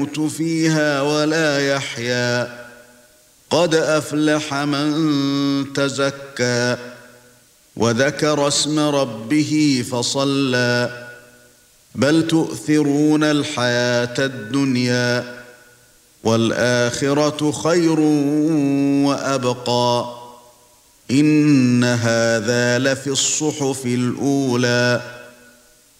يموت فيها ولا يحيا قد أفلح من تزكى وذكر اسم ربه فصلى بل تؤثرون الحياة الدنيا والآخرة خير وأبقى إن هذا لفي الصحف الأولى